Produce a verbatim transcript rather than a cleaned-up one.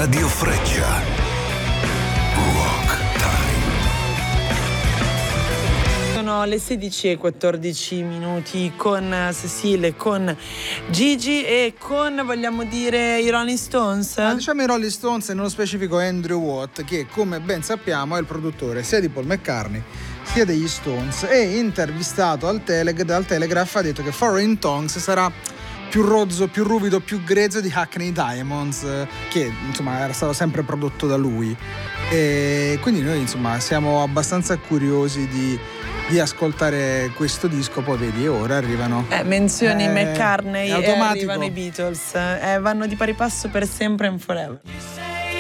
Radio Freccia. Rock Time. Sono le sedici e quattordici minuti con Cecile, con Gigi e con, vogliamo dire, i Rolling Stones? Ah, diciamo i Rolling Stones e nello specifico Andrew Watt, che come ben sappiamo è il produttore sia di Paul McCartney sia degli Stones, e intervistato al Teleg- dal Telegraph ha detto che Foreign Tongues sarà più rozzo, più ruvido, più grezzo di Hackney Diamonds, che insomma era stato sempre prodotto da lui, e quindi noi insomma siamo abbastanza curiosi di, di ascoltare questo disco. Poi vedi, ora arrivano eh, menzioni eh, McCartney e automatico. arrivano i Beatles, eh, vanno di pari passo per sempre and forever.